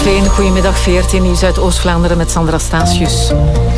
Goedemiddag, 14 nieuws uit Oost-Vlaanderen met Sandra Statius.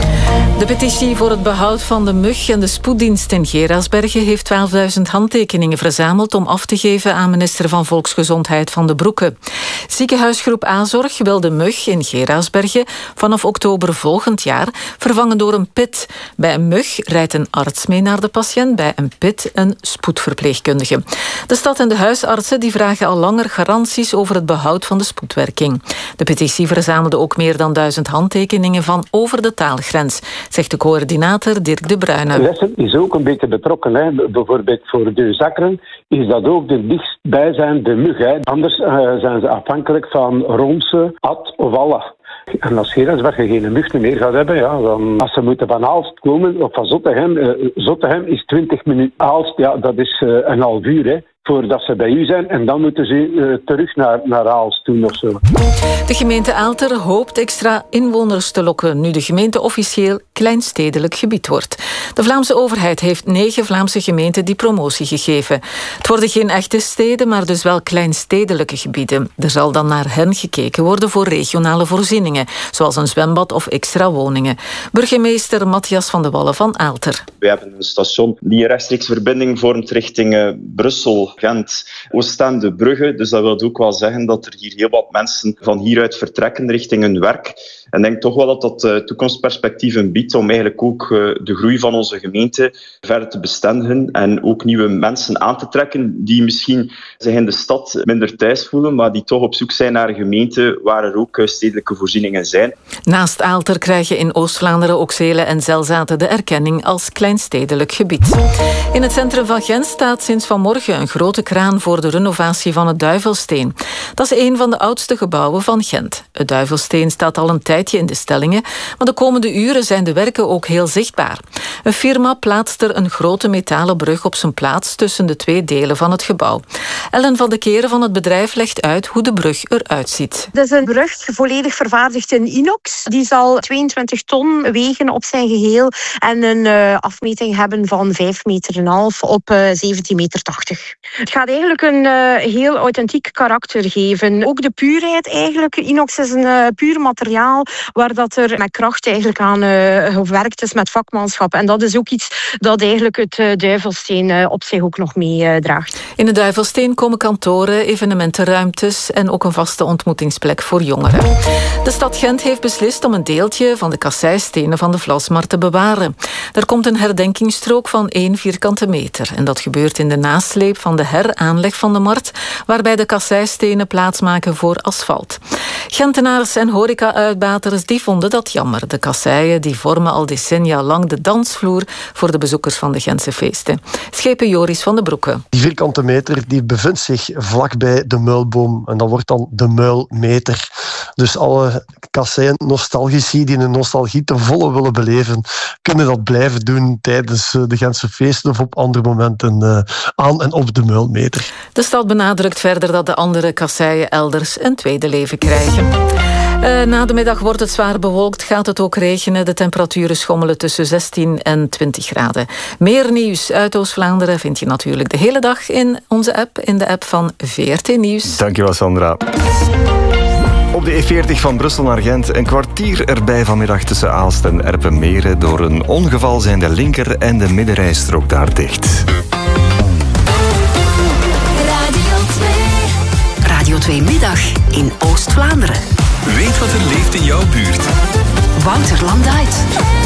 De petitie voor het behoud van de mug en de spoeddienst in Geraardsbergen heeft 12.000 handtekeningen verzameld om af te geven aan minister van Volksgezondheid Van de Broeke. Ziekenhuisgroep A-Zorg wil de mug in Geraardsbergen vanaf oktober volgend jaar vervangen door een PIT. Bij een mug rijdt een arts mee naar de patiënt, bij een PIT een spoedverpleegkundige. De stad en de huisartsen die vragen al langer garanties over het behoud van de spoedwerking. De petitie verzamelde ook meer dan 1000 handtekeningen van over de taalgrens, zegt de coördinator Dirk de Bruyne. Wessen is ook een beetje betrokken. Hè. Bijvoorbeeld voor de zakkeren is dat ook de dichtstbijzijnde mug. Hè. Anders zijn ze afhankelijk van Ronse, Ad of Alla. En als Geraardsbergen geen mug meer gaat hebben, ja, dan als ze moeten van Aalst komen, of van Zottegem is 20 minuten. Aalst, ja, dat is een half uur, hè, voordat ze bij u zijn. En dan moeten ze terug naar Aalst toe of zo. De gemeente Aalter hoopt extra inwoners te lokken, nu de gemeente officieel kleinstedelijk gebied wordt. De Vlaamse overheid heeft 9 Vlaamse gemeenten die promotie gegeven. Het worden geen echte steden, maar dus wel kleinstedelijke gebieden. Er zal dan naar hen gekeken worden voor regionale voorzieningen, zoals een zwembad of extra woningen. Burgemeester Matthias van de Wallen van Aalter. We hebben een station die een rechtstreeks verbinding vormt richting Brussel, Gent, Oostende, Brugge. Dus dat wil ook wel zeggen dat er hier heel wat mensen van hieruit vertrekken richting hun werk. En ik denk toch wel dat dat toekomstperspectieven biedt om eigenlijk ook de groei van onze gemeente verder te bestendigen en ook nieuwe mensen aan te trekken die misschien zich in de stad minder thuis voelen, maar die toch op zoek zijn naar een gemeente waar er ook stedelijke voorzieningen zijn. Naast Aalter krijgen in Oost-Vlaanderen ook Zelen en Zelzaten de erkenning als kleinstedelijk gebied. In het centrum van Gent staat sinds vanmorgen een grote kraan voor de renovatie van het Duivelsteen. Dat is een van de oudste gebouwen van Gent. Het Duivelsteen staat al een tijdje in de stellingen, maar de komende uren zijn de werken ook heel zichtbaar. Een firma plaatst er een grote metalen brug op zijn plaats tussen de 2 delen van het gebouw. Ellen van de Keren van het bedrijf legt uit hoe de brug eruit ziet. Het is een brug volledig vervaardigd in inox. Die zal 22 ton wegen op zijn geheel en een afmeting hebben van 5,5 meter op 17,80 meter. Het gaat eigenlijk een heel authentiek karakter geven. Ook de puurheid eigenlijk. Inox is een puur materiaal waar dat er met kracht eigenlijk aan gewerkt is met vakmanschap. En dat is ook iets dat eigenlijk het Duivelsteen op zich ook nog meedraagt. In het Duivelsteen komen kantoren, evenementenruimtes en ook een vaste ontmoetingsplek voor jongeren. De stad Gent heeft beslist om een deeltje van de kasseistenen van de Vlasmarkt te bewaren. Er komt een herdenkingsstrook van 1 vierkante meter. En dat gebeurt in de nasleep van de heraanleg van de markt, waarbij de kasseistenen plaatsmaken voor asfalt. Gentenaars en horeca-uitbaters die vonden dat jammer. De kasseien die vormen al decennia lang de dansvloer voor de bezoekers van de Gentse feesten. Schepen Joris van de Broeke. Die vierkante meter die bevindt zich vlakbij de muilboom en dat wordt dan de muilmeter. Dus alle kasseien-nostalgici die een nostalgie ten volle willen beleven, kunnen dat blijven doen tijdens de Gentse feesten of op andere momenten aan en op de muilmeter. De stad benadrukt verder dat de andere kasseien elders een tweede leven krijgen. Na de middag wordt het zwaar bewolkt, gaat het ook regenen. De temperaturen schommelen tussen 16 en 20 graden. Meer nieuws uit Oost-Vlaanderen vind je natuurlijk de hele dag in onze app, in de app van VRT Nieuws. Dankjewel, Sandra. Op de E40 van Brussel naar Gent een kwartier erbij vanmiddag tussen Aalst en Erpenmeren. Door een ongeval zijn de linker- en de middenrijstrook daar dicht. Radio 2 Middag in Oost-Vlaanderen. Weet wat er leeft in jouw buurt. Wouter Landait.